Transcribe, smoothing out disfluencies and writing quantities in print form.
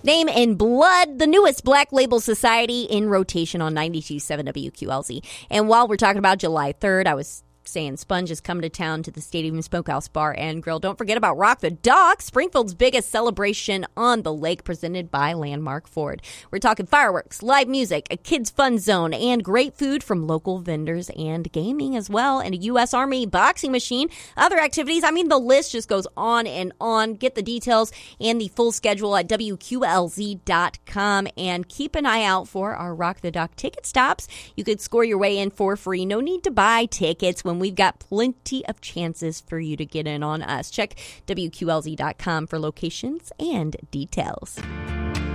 Name in Blood, the newest Black Label Society in rotation on 92.7 WQLZ. And while we're talking about July 3rd, I was saying Sponge is coming to town to the Stadium Smokehouse Bar and Grill. Don't forget about Rock the Dock, Springfield's biggest celebration on the lake, presented by Landmark Ford. We're talking fireworks, live music, a kids' fun zone, and great food from local vendors and gaming as well, and a U.S. Army boxing machine. Other activities, I mean, the list just goes on and on. Get the details and the full schedule at WQLZ.com, and keep an eye out for our Rock the Dock ticket stops. You could score your way in for free. No need to buy tickets when we've got plenty of chances for you to get in on us. Check WQLZ.com for locations and details.